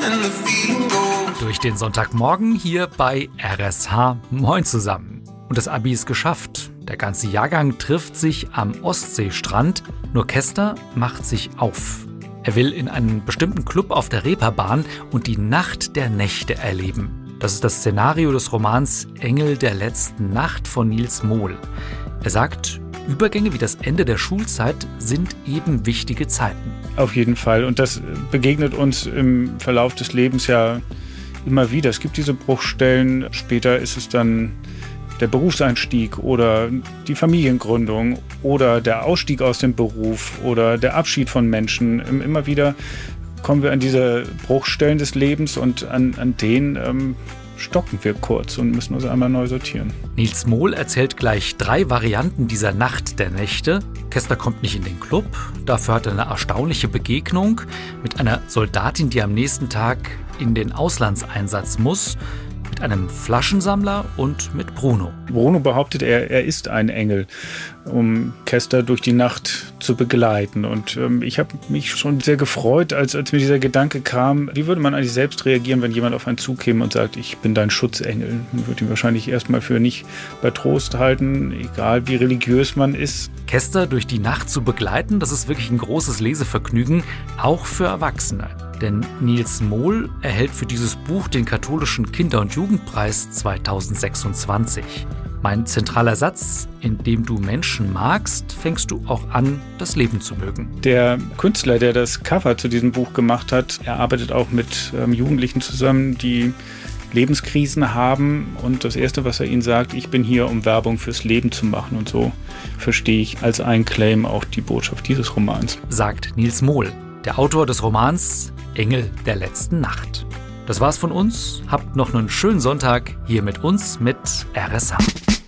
Durch den Sonntagmorgen hier bei RSH. Moin zusammen. Und das Abi ist geschafft. Der ganze Jahrgang trifft sich am Ostseestrand. Nur Kester macht sich auf. Er will in einen bestimmten Club auf der Reeperbahn und die Nacht der Nächte erleben. Das ist das Szenario des Romans Engel der letzten Nacht von Nils Mohl. Er sagt, Übergänge wie das Ende der Schulzeit sind eben wichtige Zeiten. Auf jeden Fall. Und das begegnet uns im Verlauf des Lebens ja immer wieder. Es gibt diese Bruchstellen. Später ist es dann der Berufseinstieg oder die Familiengründung oder der Ausstieg aus dem Beruf oder der Abschied von Menschen. Immer wieder kommen wir an diese Bruchstellen des Lebens und an denen stocken wir kurz und müssen uns einmal neu sortieren. Nils Mohl erzählt gleich 3 Varianten dieser Nacht der Nächte. Kester kommt nicht in den Club, dafür hat er eine erstaunliche Begegnung mit einer Soldatin, die am nächsten Tag in den Auslandseinsatz muss, mit einem Flaschensammler und mit Bruno. Bruno behauptet, er ist ein Engel, um Kester durch die Nacht zu begleiten. Und ich habe mich schon sehr gefreut, als mir dieser Gedanke kam, wie würde man eigentlich selbst reagieren, wenn jemand auf einen zukäme und sagt, ich bin dein Schutzengel. Man würde ihn wahrscheinlich erstmal für nicht bei Trost halten, egal wie religiös man ist. Kester durch die Nacht zu begleiten, das ist wirklich ein großes Lesevergnügen, auch für Erwachsene. Denn Nils Mohl erhält für dieses Buch den katholischen Kinder- und Jugendpreis 2026. Mein zentraler Satz: Indem du Menschen magst, fängst du auch an, das Leben zu mögen. Der Künstler, der das Cover zu diesem Buch gemacht hat, er arbeitet auch mit Jugendlichen zusammen, die Lebenskrisen haben. Und das Erste, was er ihnen sagt, ich bin hier, um Werbung fürs Leben zu machen. Und so verstehe ich als ein Claim auch die Botschaft dieses Romans. Sagt Nils Mohl, der Autor des Romans Engel der letzten Nacht. Das war's von uns. Habt noch einen schönen Sonntag hier mit uns mit RSH.